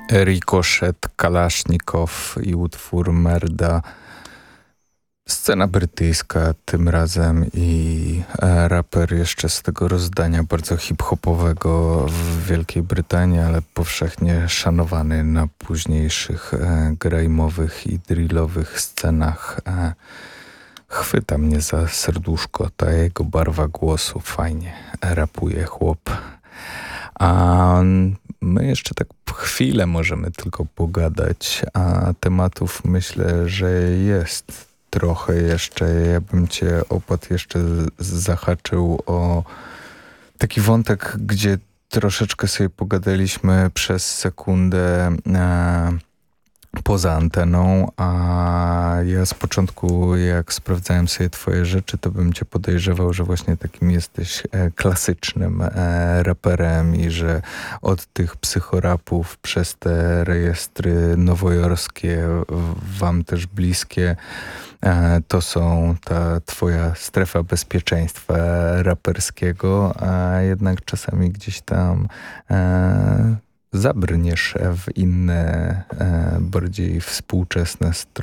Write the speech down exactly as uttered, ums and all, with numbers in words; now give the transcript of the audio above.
Ricochet, Kalasznikow i utwór Merda. Scena brytyjska tym razem i e, raper jeszcze z tego rozdania bardzo hip-hopowego w Wielkiej Brytanii, ale powszechnie szanowany na późniejszych e, grajmowych i drillowych scenach. E, chwyta mnie za serduszko, ta jego barwa głosu, fajnie rapuje chłop. A my jeszcze tak chwilę możemy tylko pogadać, a tematów myślę, że jest trochę jeszcze. Ja bym cię opadł jeszcze zahaczył o taki wątek, gdzie troszeczkę sobie pogadaliśmy przez sekundę e, poza anteną, a ja z początku, jak sprawdzałem sobie twoje rzeczy, to bym cię podejrzewał, że właśnie takim jesteś e, klasycznym e, raperem i że od tych psychorapów przez te rejestry nowojorskie, wam też bliskie, e, to są ta twoja strefa bezpieczeństwa raperskiego, a jednak czasami gdzieś tam e, zabrniesz w inne, e, bardziej współczesne strony